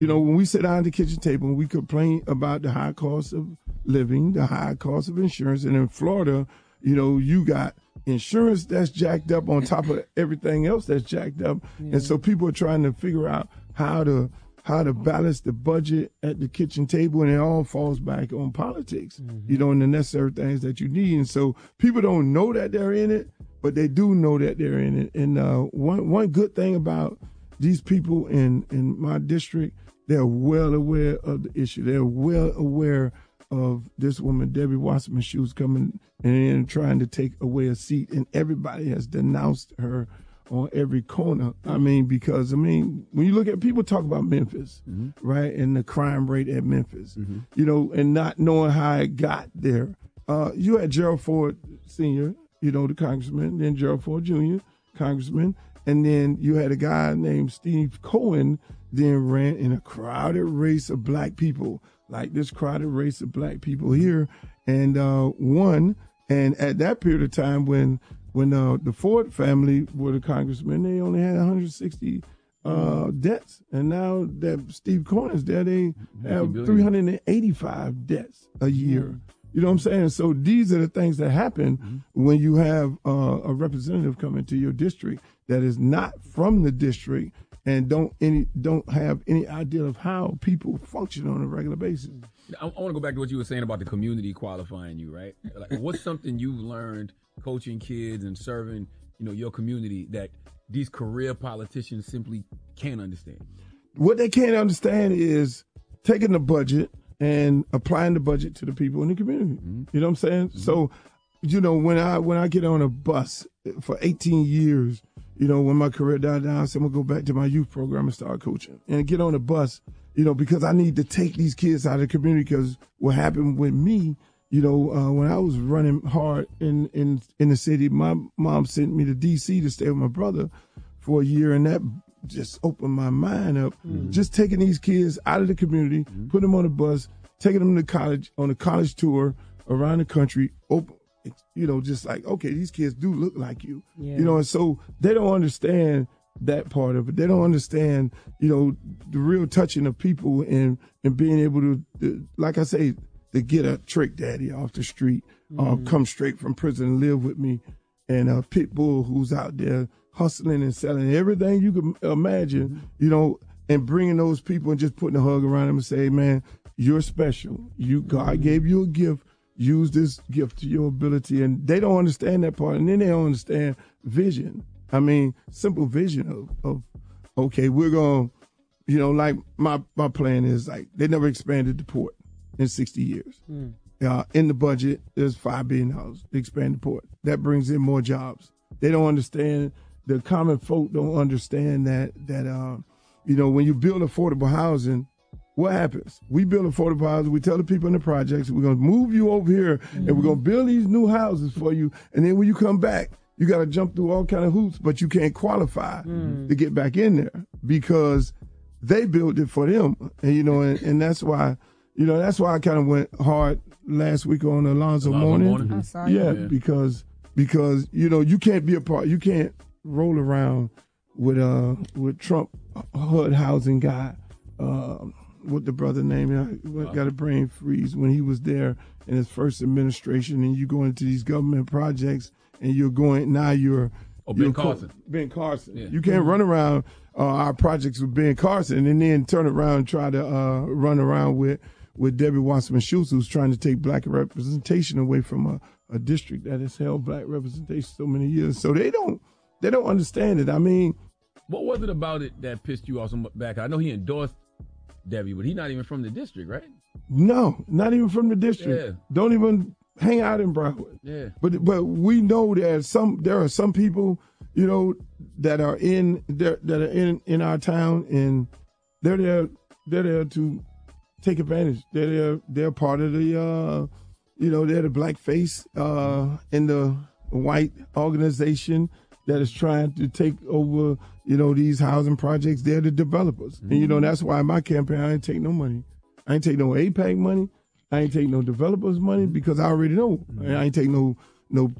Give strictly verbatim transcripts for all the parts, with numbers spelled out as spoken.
You know, when we sit down at the kitchen table and we complain about the high cost of living, the high cost of insurance, and in Florida, you know, you got insurance that's jacked up on top of everything else that's jacked up. Yeah. And so people are trying to figure out how to how to balance the budget at the kitchen table, and it all falls back on politics, mm-hmm. you know, and the necessary things that you need. And so people don't know that they're in it, but they do know that they're in it. And uh, one one good thing about these people in, in my district, they're well aware of the issue. They're well aware of this woman, Debbie Wasserman Schultz, coming and trying to take away a seat. And everybody has denounced her on every corner. I mean, because, I mean, when you look at people talk about Memphis, mm-hmm. right, and the crime rate at Memphis, mm-hmm. you know, and not knowing how it got there. Uh, you had Gerald Ford Senior, you know, the congressman, then Gerald Ford Junior, congressman, and then you had a guy named Steve Cohen then ran in a crowded race of black people, like this crowded race of black people here, and uh, won. And at that period of time when when uh, the Ford family were the congressmen, they only had one hundred sixty uh, deaths. And now that Steve Cohen is there, they have three hundred eighty-five deaths a year. Mm-hmm. You know what I'm saying? So these are the things that happen mm-hmm. when you have uh, a representative come into your district that is not from the district and don't any don't have any idea of how people function on a regular basis. I, I want to go back to what you were saying about the community qualifying you, right? Like, what's something you've learned coaching kids and serving, you know, your community that these career politicians simply can't understand? What they can't understand is taking the budget and applying the budget to the people in the community. Mm-hmm. You know what I'm saying? Mm-hmm. So, you know, when I when I get on a bus for eighteen years, you know, when my career died down, I said, I'm going to go back to my youth program and start coaching and get on a bus, you know, because I need to take these kids out of the community, because what happened with me, you know, uh, when I was running hard in, in, in the city, my mom sent me to D C to stay with my brother for a year, and that just opened my mind up. Mm-hmm. Just taking these kids out of the community, mm-hmm. putting them on a bus, taking them to college, on a college tour around the country, open, you know, just like, okay, these kids do look like you, yeah. you know, and so they don't understand that part of it. They don't understand, you know, the real touching of people and, and being able to, to, like I say, to get a trick daddy off the street, mm-hmm. uh, come straight from prison and live with me, and a pit bull who's out there hustling and selling everything you can imagine, mm-hmm. you know, and bringing those people and just putting a hug around them and say, man, you're special. You, God mm-hmm. gave you a gift. Use this gift to your ability. And they don't understand that part. And then they don't understand vision. I mean, simple vision of, of okay, we're going to, you know, like my, my plan is like, they never expanded the port in sixty years. Mm. Uh, in the budget, there's five billion dollars to expand the port. That brings in more jobs. They don't understand, the common folk don't understand that, that uh, you know, when you build affordable housing, what happens? We build affordable housing. We tell the people in the projects, we're going to move you over here, mm-hmm. and we're going to build these new houses for you. And then when you come back, you got to jump through all kind of hoops, but you can't qualify mm. to get back in there because they built it for them. And, you know, and, and that's why, you know, that's why I kind of went hard last week on Alonzo, Alonzo Mourning. Mourning. I saw yeah, yeah, because, because, you know, you can't be a part, you can't roll around with, uh, with Trump H U D housing guy, uh, what the brother name, I got a brain freeze when he was there in his first administration, and you go into these government projects and you're going, now you're, oh, Ben you're Carson. Co- Ben Carson. Yeah. You can't mm-hmm. run around uh, our projects with Ben Carson and then turn around and try to uh, run around with, with Debbie Wasserman Schultz, who's trying to take black representation away from a, a district that has held black representation so many years. So they don't, they don't understand it. I mean, what was it about it that pissed you off so much back? I know he endorsed Debbie, but he's not even from the district, right? No, not even from the district. Yeah. Don't even hang out in Broward. Yeah. But but we know that some there are some people, you know, that are in that are in in our town, and they're there they're there to take advantage. They're there, they're part of the uh, you know, they're the black face uh, in the white organization that is trying to take over, you know, these housing projects. They're the developers. Mm-hmm. And, you know, that's why in my campaign, I ain't take no money. I ain't take no A PAC money. I ain't take no developers money because I already know. Mm-hmm. I ain't take no no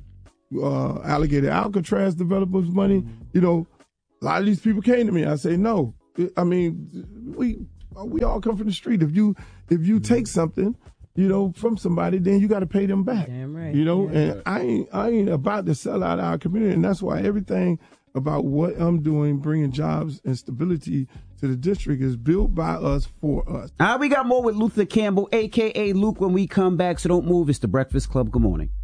uh, Alligator Alcatraz developers money. Mm-hmm. You know, a lot of these people came to me. I say, no. I mean, we we all come from the street. If you if you take something, you know, from somebody, then you got to pay them back. Damn right. You know, yeah. and I ain't I ain't about to sell out our community, and that's why everything about what I'm doing, bringing jobs and stability to the district, is built by us for us. All right, we got more with Luther Campbell, a k a. Luke, when we come back, so don't move. It's The Breakfast Club. Good morning.